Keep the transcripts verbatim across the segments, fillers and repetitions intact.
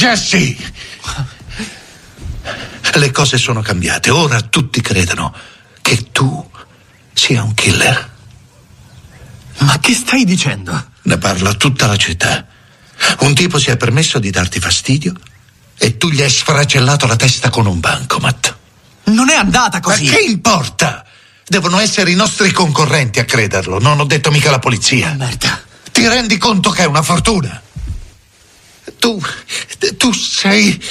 Jesse! Le cose sono cambiate. Ora tutti credono che tu sia un killer. Ma che stai dicendo? Ne parla tutta la città. Un tipo si è permesso di darti fastidio e tu gli hai sfracellato la testa con un bancomat. Non è andata così. Ma che importa? Devono essere i nostri concorrenti a crederlo. Non ho detto mica la polizia. Merda. Ti rendi conto che è una fortuna? Tu... tu sei...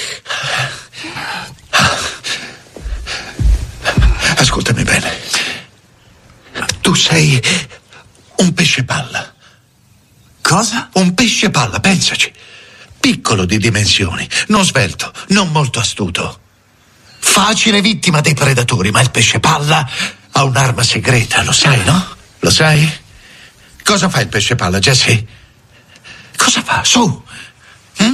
Ascoltami bene. Tu sei un pesce palla. Cosa? Un pesce palla, pensaci. Piccolo di dimensioni, non svelto, non molto astuto. Facile vittima dei predatori, ma il pesce palla ha un'arma segreta, lo sai, no? Lo sai? Cosa fa il pesce palla, Jesse? Cosa fa? Su! Hm?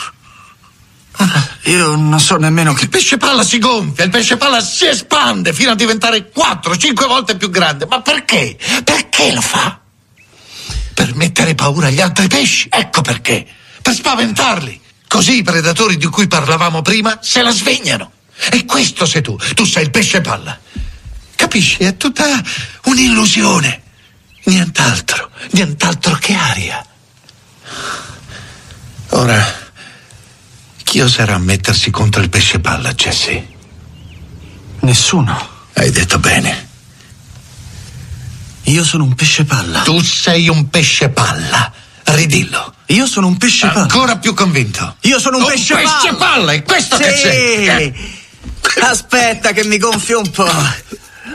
Io non so nemmeno che... Il pesce palla si gonfia, il pesce palla si espande fino a diventare quattro, cinque volte più grande. Ma perché? Perché lo fa? Per mettere paura agli altri pesci, ecco perché. Per spaventarli. Così i predatori di cui parlavamo prima se la svegliano. E questo sei tu, tu sei il pesce palla. Capisci? È tutta un'illusione. Nient'altro, nient'altro che aria. Ora, chi oserà mettersi contro il pesce palla, Jesse? Nessuno. Hai detto bene. Io sono un pesce palla. Tu sei un pesce palla. Ridillo. Io sono un pesce palla. Ancora più convinto. Io sono un, un pesce, pesce palla. palla. È questo sì. che sei. Aspetta che mi gonfio un po'.